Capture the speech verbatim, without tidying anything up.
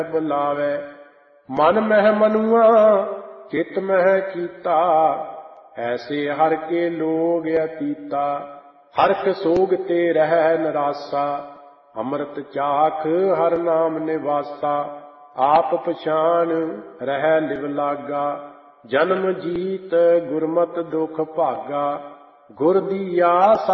ਬੁਲਾਵੇ। ਮਨ ਮਹਿ ਮਨੁਆ ਚਿਤ ਮਹਿ ਚੀਤਾ, ਐਸੇ ਹਰ ਕੇ ਲੋਗ ਅਤੀਤਾ। ਹਰਖ ਸੋਗ ਤੇ ਰਹਿ ਨਿਰਾਸਾ, ਅੰਮ੍ਰਿਤ ਚਾਖ ਹਰ ਨਾਮ ਨਿਵਾਸਾ। ਆਪ ਪਛਾਣ ਰਹਿ ਲਿਵ ਲਾਗਾ, ਜਨਮ ਜੀਤ ਗੁਰਮਤਿ ਦੁਖ ਭਾਗਾ। ਗੁਰ ਦੀਆ